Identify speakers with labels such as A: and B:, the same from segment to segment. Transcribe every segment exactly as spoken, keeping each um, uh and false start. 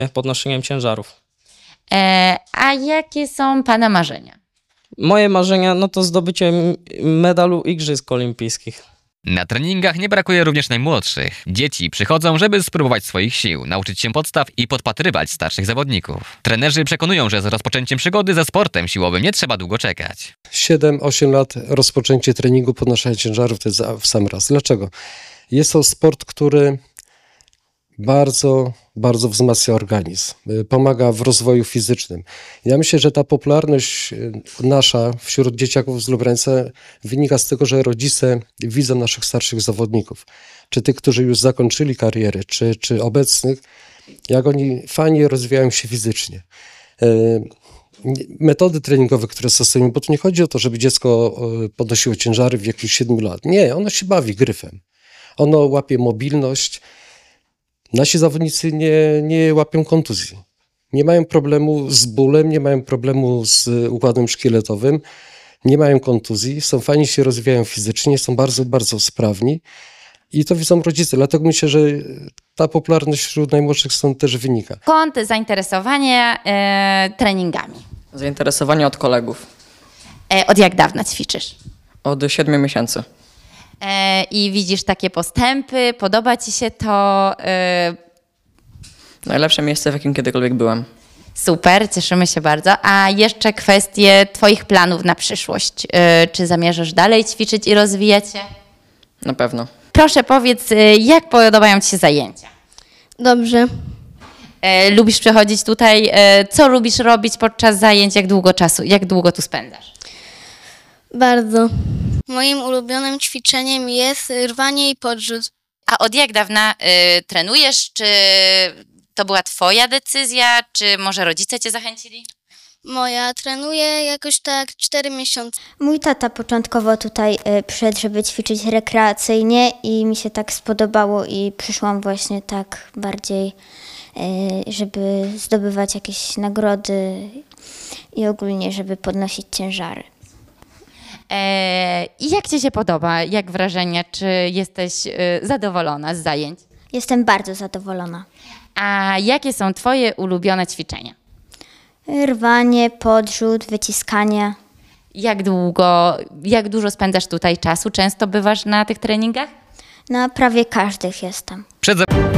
A: podnoszeniem ciężarów.
B: E, a jakie są Pana marzenia?
A: Moje marzenia no to zdobycie medalu Igrzysk Olimpijskich.
C: Na treningach nie brakuje również najmłodszych. Dzieci przychodzą, żeby spróbować swoich sił, nauczyć się podstaw i podpatrywać starszych zawodników. Trenerzy przekonują, że z rozpoczęciem przygody ze sportem siłowym nie trzeba długo czekać.
D: siedem osiem lat rozpoczęcie treningu podnoszenia ciężarów to jest w sam raz. Dlaczego? Jest to sport, który bardzo, bardzo wzmacnia organizm, pomaga w rozwoju fizycznym. Ja myślę, że ta popularność nasza wśród dzieciaków z Lubrańca wynika z tego, że rodzice widzą naszych starszych zawodników, czy tych, którzy już zakończyli karierę, czy, czy obecnych, jak oni fajnie rozwijają się fizycznie. Metody treningowe, które stosujemy, bo tu nie chodzi o to, żeby dziecko podnosiło ciężary w wieku siedmiu lat. Nie, ono się bawi gryfem. Ono łapie mobilność. Nasi zawodnicy nie, nie łapią kontuzji. Nie mają problemu z bólem, nie mają problemu z układem szkieletowym, nie mają kontuzji, są fajnie się rozwijają fizycznie, są bardzo, bardzo sprawni i to widzą rodzice. Dlatego myślę, że ta popularność wśród najmłodszych stąd też wynika.
B: Skąd zainteresowanie e, treningami?
E: Zainteresowanie od kolegów.
B: E, od jak dawna ćwiczysz?
E: Od siedmiu miesięcy.
B: E, I widzisz takie postępy, podoba Ci się to? E...
E: Najlepsze miejsce, w jakim kiedykolwiek byłem.
B: Super, cieszymy się bardzo. A jeszcze kwestie Twoich planów na przyszłość. E, czy zamierzasz dalej ćwiczyć i rozwijać się?
E: Na pewno.
B: Proszę powiedz, e, jak podobają Ci się zajęcia?
F: Dobrze.
B: E, lubisz przychodzić tutaj? E, co lubisz robić podczas zajęć? Jak długo czasu, jak długo tu spędzasz?
F: Bardzo. Moim ulubionym ćwiczeniem jest rwanie i podrzut.
B: A od jak dawna y, trenujesz? Czy to była Twoja decyzja, czy może rodzice Cię zachęcili?
F: Moja, trenuję jakoś tak cztery miesiące.
G: Mój tata początkowo tutaj y, przyszedł, żeby ćwiczyć rekreacyjnie i mi się tak spodobało i przyszłam właśnie tak bardziej, y, żeby zdobywać jakieś nagrody i ogólnie, żeby podnosić ciężary.
B: I jak Ci się podoba? Jak wrażenie? Czy jesteś zadowolona z zajęć?
G: Jestem bardzo zadowolona.
B: A jakie są Twoje ulubione ćwiczenia?
G: Rwanie, podrzut, wyciskanie.
B: Jak długo, jak dużo spędzasz tutaj czasu? Często bywasz na tych treningach?
G: Na prawie każdych jestem.
C: Przed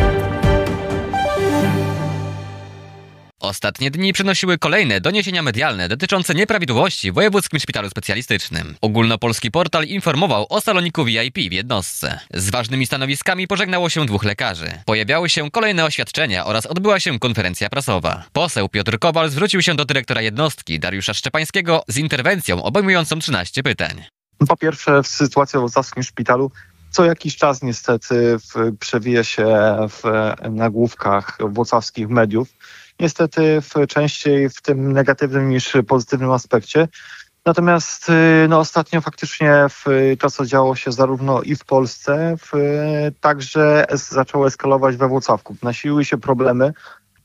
C: Ostatnie dni przynosiły kolejne doniesienia medialne dotyczące nieprawidłowości w Wojewódzkim Szpitalu Specjalistycznym. Ogólnopolski portal informował o saloniku V I P w jednostce. Z ważnymi stanowiskami pożegnało się dwóch lekarzy. Pojawiały się kolejne oświadczenia oraz odbyła się konferencja prasowa. Poseł Piotr Kowal zwrócił się do dyrektora jednostki Dariusza Szczepańskiego z interwencją obejmującą trzynaście pytań.
H: Po pierwsze, sytuacja w włocławskim szpitalu co jakiś czas niestety w, przewija się w nagłówkach włocławskich mediów. Niestety w, częściej w tym negatywnym niż pozytywnym aspekcie. Natomiast no, ostatnio faktycznie w, to, co działo się zarówno i w Polsce, w, także es, zaczęło eskalować we Włocławku. Nasiliły się problemy,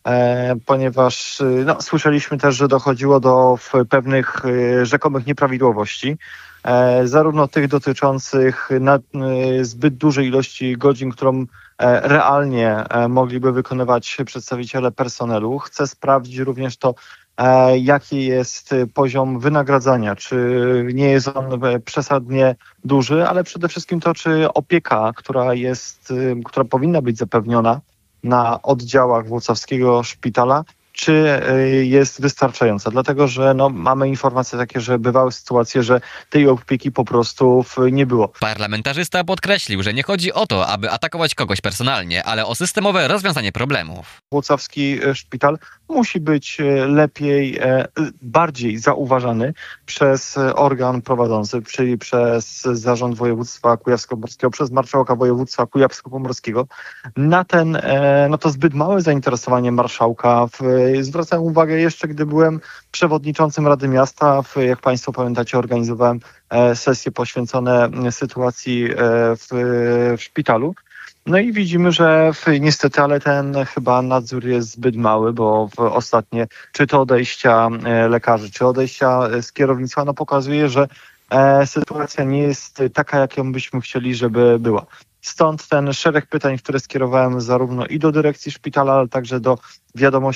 H: e, ponieważ no, słyszeliśmy też, że dochodziło do w, pewnych e, rzekomych nieprawidłowości. E, zarówno tych dotyczących nad, e, zbyt dużej ilości godzin, którą e, realnie e, mogliby wykonywać przedstawiciele personelu. Chcę sprawdzić również to, e, jaki jest poziom wynagradzania, czy nie jest on przesadnie duży, ale przede wszystkim to, czy opieka, która jest, e, która powinna być zapewniona na oddziałach włocławskiego szpitala, czy jest wystarczająca. Dlatego, że no, mamy informacje takie, że bywały sytuacje, że tej opieki po prostu nie było.
C: Parlamentarzysta podkreślił, że nie chodzi o to, aby atakować kogoś personalnie, ale o systemowe rozwiązanie problemów.
H: Włocławski szpital musi być lepiej, bardziej zauważany przez organ prowadzący, czyli przez Zarząd Województwa Kujawsko-Pomorskiego, przez Marszałka Województwa Kujawsko-Pomorskiego. Na ten, no to zbyt małe zainteresowanie marszałka. Zwracałem uwagę jeszcze, gdy byłem przewodniczącym Rady Miasta, jak Państwo pamiętacie, organizowałem sesje poświęcone sytuacji w, w szpitalu. No i widzimy, że w, niestety, ale ten chyba nadzór jest zbyt mały, bo w ostatnie, czy to odejścia lekarzy, czy odejścia z kierownictwa, no pokazuje, że e, sytuacja nie jest taka, jaką byśmy chcieli, żeby była. Stąd ten szereg pytań, które skierowałem zarówno i do dyrekcji szpitala, ale także do wiadomości